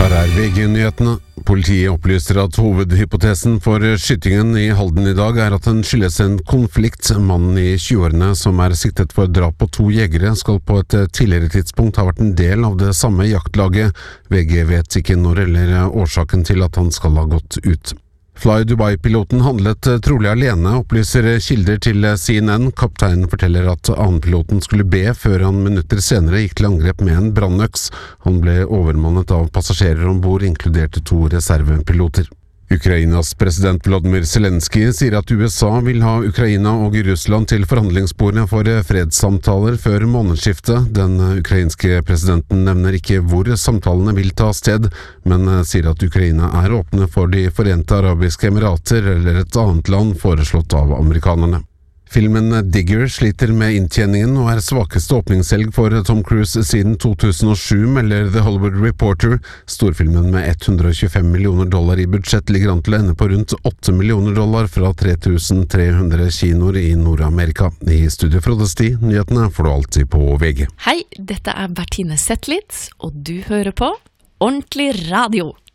Her VG-nyhetene. Politiet opplyser at hovedhypotesen for skytingen i Halden i dag at den skyldes en konflikt. Mannen i 20-årene som siktet for drap på 2 jegere skal på et tidligere tidspunkt ha vært en del av det samme jaktlaget. VG vet ikke når eller årsaken til at han skal ha gått ut. Fly Dubai-piloten handlet trolig alene, opplyser kilder til CNN. Kapteinen forteller at annenpiloten skulle be før han minutter senere gikk til angrep med en brannøks. Han ble overmannet av passasjerer ombord, inkludert 2 reservepiloter. Ukrainas president Volodymyr Zelensky sier at USA vil ha Ukraina og Russland til forhandlingsbordet for fredssamtaler før månedsskiftet. Den ukrainske presidenten nevner ikke hvor samtalene vil ta sted, men sier at Ukraina åpne for de Forente Arabiske Emirater eller et annet land foreslått av amerikanerne. Filmen Digger sliter med inntjeningen og svakeste åpningshelg for Tom Cruise siden 2007, melder The Hollywood Reporter. Storfilmen med $125 millioner i budsjett ligger an til å ende på rundt $8 millioner fra 3300 kinoer i Nord-Amerika. I studio Frode Sti, nyhetene får du alltid på VG. Hei, dette Bertine Zetlitz, og du hører på Ordentlig Radio.